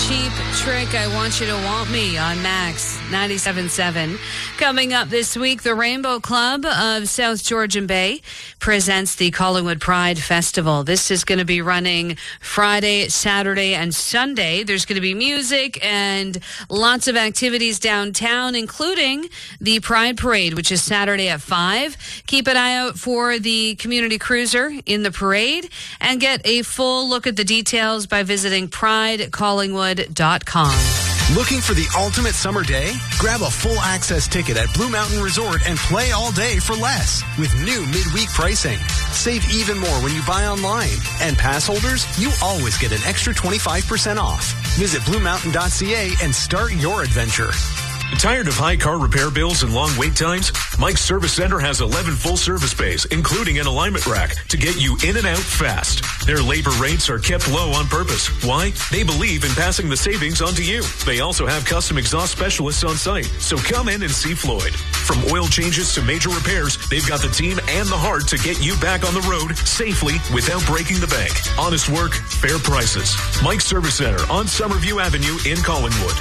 Cheap Trick, I Want You to Want Me on Max 97.7. Coming up this week, the Rainbow Club of South Georgian Bay presents the Collingwood Pride Festival. This is going to be running Friday, Saturday, and Sunday. There's going to be music and lots of activities downtown, including the Pride Parade, which is Saturday at 5. Keep an eye out for the community cruiser in the parade and get a full look at the details by visiting pridecollingwood.com. Looking for the ultimate summer day? Grab a full access ticket at Blue Mountain Resort and play all day for less with new midweek pricing. Save even more when you buy online. And pass holders, you always get an extra 25% off. Visit bluemountain.ca and start your adventure. Tired of high car repair bills and long wait times? Mike's Service Center has 11 full-service bays, including an alignment rack, to get you in and out fast. Their labor rates are kept low on purpose. Why? They believe in passing the savings on to you. They also have custom exhaust specialists on site, so come in and see Floyd. From oil changes to major repairs, they've got the team and the heart to get you back on the road safely without breaking the bank. Honest work, fair prices. Mike's Service Center on Summerview Avenue in Collingwood.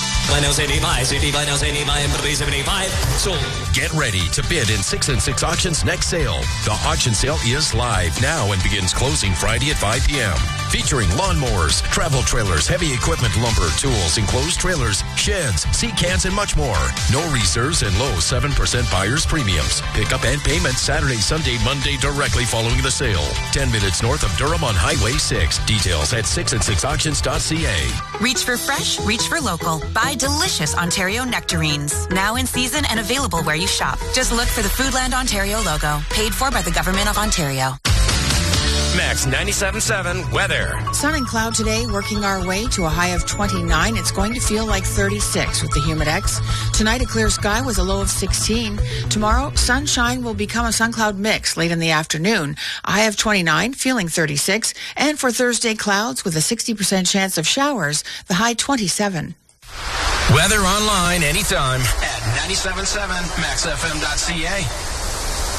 Get ready to bid in 6 and 6 Auctions next sale. The auction sale is live now and begins closing Friday at 5 p.m. Featuring lawnmowers, travel trailers, heavy equipment, lumber, tools, enclosed trailers, sheds, sea cans, and much more. No reserves and low 7% buyer's premiums. Pickup and payment Saturday, Sunday, Monday directly following the sale. 10 minutes north of Durham on Highway 6. Details at 6and6auctions.ca. Reach for fresh, reach for local. Buy delicious Ontario nectarines. Now in season and available where you shop. Just look for the Foodland Ontario logo. Paid for by the Government of Ontario. Max 97.7 weather. Sun and cloud today, working our way to a high of 29. It's going to feel like 36 with the Humidex. Tonight, a clear sky with a low of 16. Tomorrow, sunshine will become a sun-cloud mix late in the afternoon. A high of 29, feeling 36. And for Thursday, clouds with a 60% chance of showers, the high 27. Weather online anytime at 97.7 maxfm.ca.